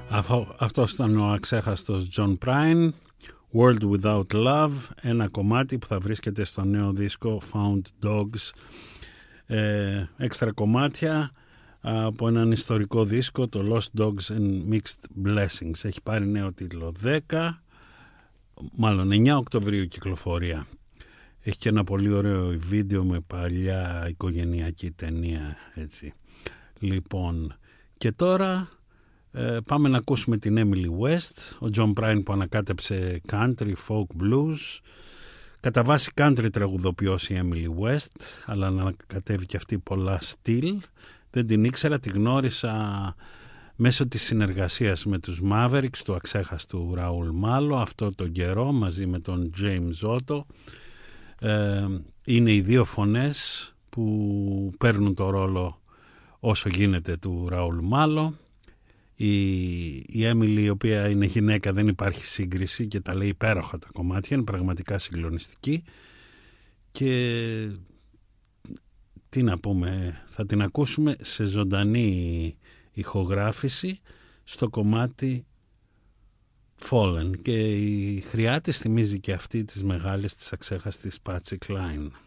Αυτός ήταν ο αξέχαστος John Prine, World Without Love, ένα κομμάτι που θα βρίσκεται στο νέο δίσκο Found Dogs. Έξτρα κομμάτια από έναν ιστορικό δίσκο, το Lost Dogs and Mixed Blessings. Έχει πάρει νέο τίτλο 9 Οκτωβρίου κυκλοφορία. Έχει και ένα πολύ ωραίο βίντεο με παλιά οικογενειακή ταινία, έτσι. Λοιπόν, και τώρα πάμε να ακούσουμε την Emily West, ο John Prine που ανακάτεψε country, folk, blues. Κατά βάση country τραγουδοποιός η Emily West, αλλά ανακατεύει και αυτή πολλά στυλ. Δεν την ήξερα, τη γνώρισα μέσω της συνεργασίας με τους Mavericks του αξέχαστου Ραούλ Μάλο αυτό τον καιρό, μαζί με τον James Otto. Είναι οι δύο φωνές που παίρνουν το ρόλο όσο γίνεται του Ραούλ Μάλο. Η Έμιλι, η οποία είναι γυναίκα, δεν υπάρχει σύγκριση και τα λέει υπέροχα τα κομμάτια, είναι πραγματικά συγκλονιστική. Και τι να πούμε, θα την ακούσουμε σε ζωντανή ηχογράφηση στο κομμάτι Fallen, και η χρειά της θυμίζει και αυτή της μεγάλης της αξέχαστης Patsy Cline.